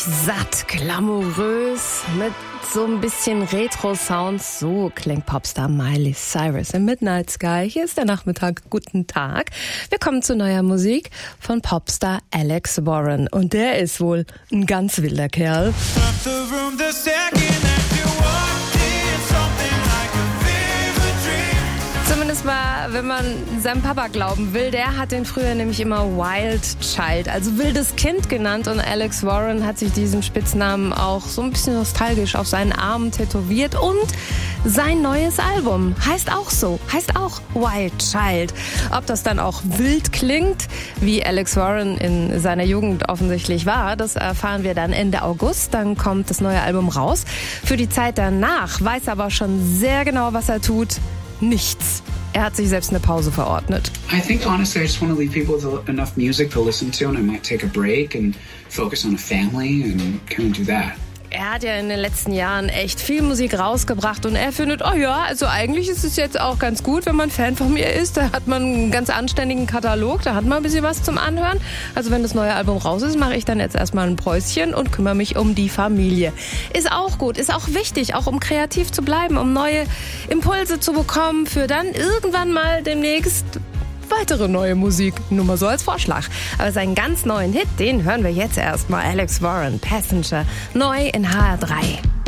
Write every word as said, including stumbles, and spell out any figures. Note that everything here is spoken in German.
satt, glamourös, mit so ein bisschen Retro-Sounds. So klingt Popstar Miley Cyrus im Midnight Sky. Hier ist der Nachmittag. Guten Tag. Wir kommen zu neuer Musik von Popstar Alex Warren. Und der ist wohl ein ganz wilder Kerl. Zumindest mal, wenn man seinem Papa glauben will. Der hat den früher nämlich immer Wild Child, also wildes Kind genannt. Und Alex Warren hat sich diesen Spitznamen auch so ein bisschen nostalgisch auf seinen Arm tätowiert. Und sein neues Album heißt auch so, heißt auch Wild Child. Ob das dann auch wild klingt, wie Alex Warren in seiner Jugend offensichtlich war, das erfahren wir dann Ende August. Dann kommt das neue Album raus. Für die Zeit danach weiß er aber schon sehr genau, was er tut. Nichts. Er hat sich selbst eine Pause verordnet. I think honestly I just want to leave people with enough music to listen to, and I might take a break and focus on a family and kind of do that. Er hat ja in den letzten Jahren echt viel Musik rausgebracht und er findet, oh ja, also eigentlich ist es jetzt auch ganz gut, wenn man Fan von mir ist. Da hat man einen ganz anständigen Katalog, da hat man ein bisschen was zum Anhören. Also wenn das neue Album raus ist, mache ich dann jetzt erstmal ein Päuschen und kümmere mich um die Familie. Ist auch gut, ist auch wichtig, auch um kreativ zu bleiben, um neue Impulse zu bekommen für dann irgendwann mal demnächst weitere neue Musik, nur mal so als Vorschlag. Aber seinen ganz neuen Hit, den hören wir jetzt erstmal. Alex Warren, Passenger, neu in H R drei.